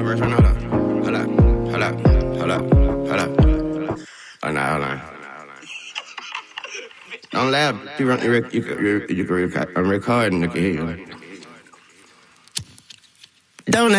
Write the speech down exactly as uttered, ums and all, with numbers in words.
verse right now. Hold up, hold up, hold up, hold up. Oh, no, hold on. Don't laugh. You run, you, rec- you, you, you can record. I'm recording. You can hear you. Don't